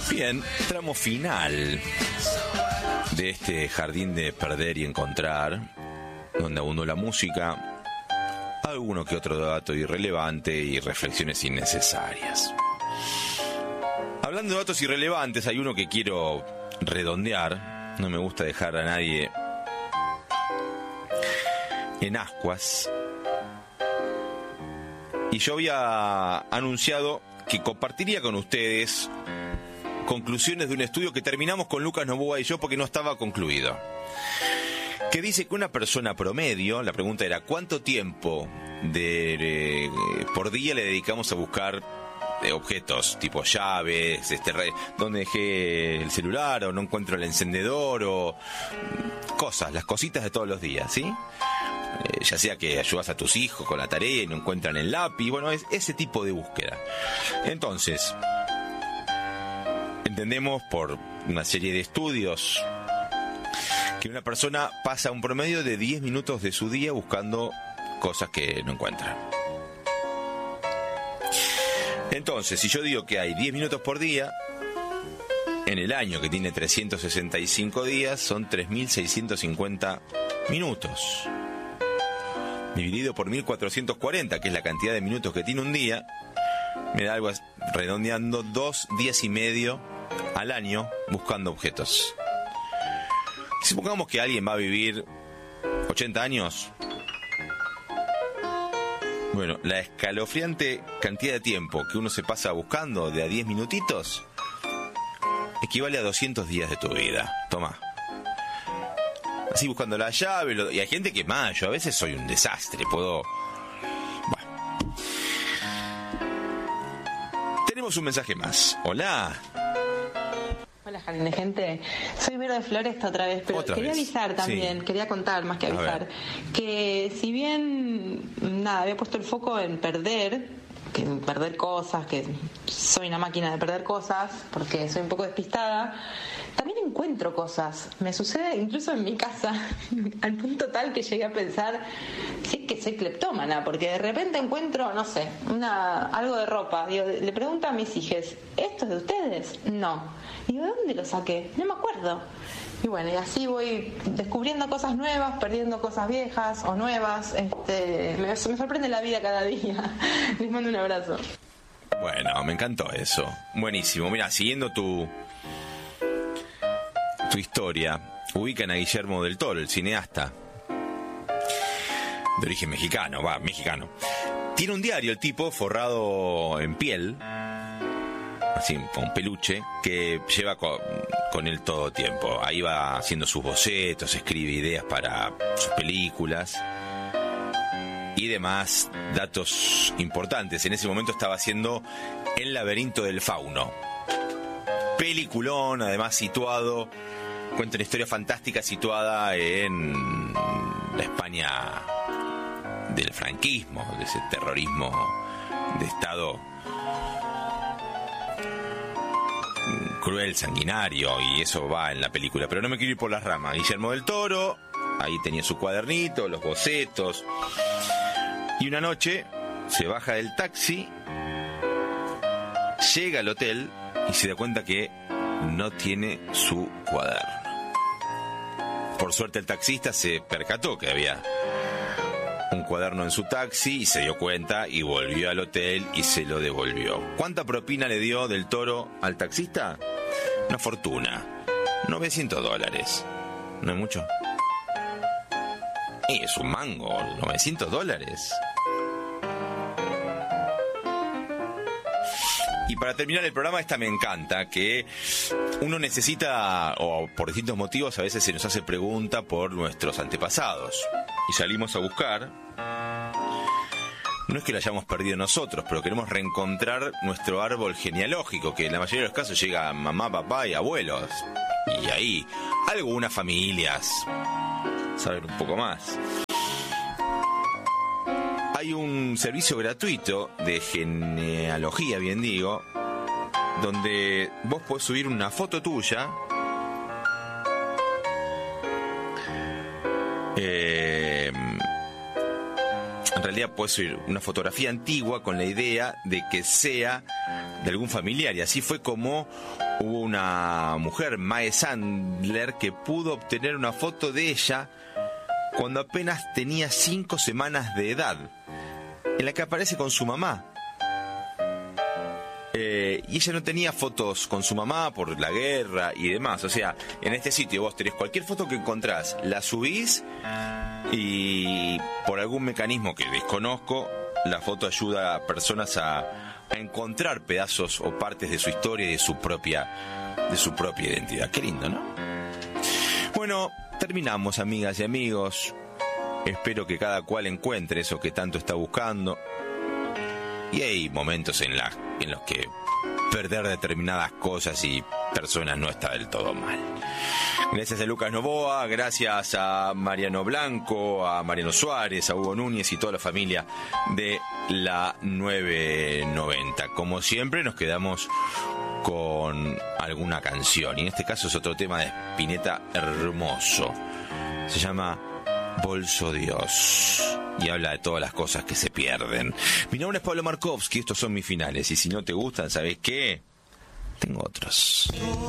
Bien, tramo final de este jardín de perder y encontrar, donde abundó la música, alguno que otro dato irrelevante y reflexiones innecesarias. Hablando de datos irrelevantes, hay uno que quiero redondear. No me gusta dejar a nadie en ascuas. Y yo había anunciado que compartiría con ustedes conclusiones de un estudio que terminamos con Lucas Novoa y yo porque no estaba concluido. Que dice que una persona promedio, la pregunta era ¿cuánto tiempo por día le dedicamos a buscar objetos tipo llaves, dónde dejé el celular o no encuentro el encendedor o cosas, las cositas de todos los días, ¿sí? Ya sea que ayudas a tus hijos con la tarea y no encuentran el lápiz, bueno, es ese tipo de búsqueda. Entonces, entendemos por una serie de estudios que una persona pasa un promedio de 10 minutos de su día buscando cosas que no encuentra. Entonces, si yo digo que hay 10 minutos por día, en el año que tiene 365 días, son 3.650 minutos. Dividido por 1.440, que es la cantidad de minutos que tiene un día, me da algo redondeando 2 días y medio al año buscando objetos. Supongamos que alguien va a vivir 80 años. Bueno, la escalofriante cantidad de tiempo que uno se pasa buscando de a 10 minutitos equivale a 200 días de tu vida. Toma. Así buscando la llave, y hay gente que más, yo a veces soy un desastre, puedo... Bueno. Tenemos un mensaje más. Hola. Hola, jardín de gente. Soy Vero de Floresta otra vez, pero quería avisar también, sí. Quería contar más que avisar, que si bien, había puesto el foco en perder cosas, que soy una máquina de perder cosas, porque soy un poco despistada, también encuentro cosas. Me sucede incluso en mi casa, al punto tal que llegué a pensar, sí que soy cleptómana, porque de repente encuentro, no sé, algo de ropa. Digo, le pregunto a mis hijas, ¿esto es de ustedes? No. Digo, ¿de dónde lo saqué? No me acuerdo. Y bueno, y así voy descubriendo cosas nuevas, perdiendo cosas viejas o nuevas. Me sorprende la vida cada día. Les mando un abrazo. Bueno, me encantó eso. Buenísimo. Mira, siguiendo tu historia, ubican a Guillermo del Toro, el cineasta. De origen mexicano. Tiene un diario el tipo forrado en piel, así con peluche, que lleva con él todo tiempo. Ahí va haciendo sus bocetos, escribe ideas para sus películas y demás datos importantes. En ese momento estaba haciendo El laberinto del fauno, peliculón, además cuenta una historia fantástica situada en la España del franquismo, de ese terrorismo de Estado cruel, sanguinario, y eso va en la película. Pero no me quiero ir por las ramas. Guillermo del Toro, ahí tenía su cuadernito, los bocetos, y una noche se baja del taxi, llega al hotel y se da cuenta que no tiene su cuaderno. Por suerte el taxista se percató que había un cuaderno en su taxi y se dio cuenta y volvió al hotel y se lo devolvió. ¿Cuánta propina le dio del Toro al taxista? Una fortuna. $900. ¿No es mucho? Es un mango, $900. Y para terminar el programa, esta me encanta, que uno necesita, o por distintos motivos, a veces se nos hace pregunta por nuestros antepasados. Y salimos a buscar. No es que lo hayamos perdido nosotros, pero queremos reencontrar nuestro árbol genealógico, que en la mayoría de los casos llega a mamá, papá y abuelos. Y ahí, algunas familias saben un poco más. Hay un servicio gratuito de genealogía, bien digo, donde vos podés subir una foto tuya en realidad puede ser una fotografía antigua con la idea de que sea de algún familiar. Y así fue como hubo una mujer, Mae Sandler, que pudo obtener una foto de ella cuando apenas tenía 5 semanas de edad, en la que aparece con su mamá. Y ella no tenía fotos con su mamá por la guerra y demás. O sea, en este sitio vos tenés cualquier foto que encontrás, la subís y por algún mecanismo que desconozco, la foto ayuda a personas a encontrar pedazos o partes de su historia y de su propia identidad. Qué lindo, ¿no? Bueno, terminamos, amigas y amigos. Espero que cada cual encuentre eso que tanto está buscando. Y hay momentos en los que perder determinadas cosas y personas no está del todo mal. Gracias a Lucas Novoa, gracias a Mariano Blanco, a Mariano Suárez, a Hugo Núñez y toda la familia de la 990. Como siempre, nos quedamos con alguna canción, y en este caso es otro tema de Spinetta hermoso. Se llama Bolso Dios y habla de todas las cosas que se pierden. Mi nombre es Pablo Markovsky, estos son mis finales, y si no te gustan, ¿sabes qué? Tengo otros.